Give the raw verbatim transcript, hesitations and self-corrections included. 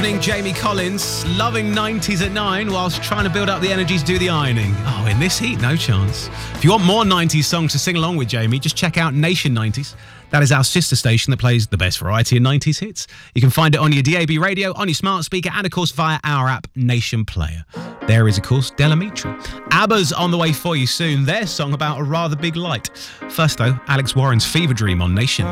evening, Jamie Collins, loving nineties at nine whilst trying to build up the energy to do the ironing. Oh, in this heat, no chance. If you want more nineties songs to sing along with Jamie, just check out Nation nineties. That is our sister station that plays the best variety of nineties hits. You can find it on your D A B radio, on your smart speaker, and of course via our app, Nation Player. There is, of course, Delamitri. ABBA's on the way for you soon. Their song about a rather big light. First, though, Alex Warren's Fever Dream on Nation.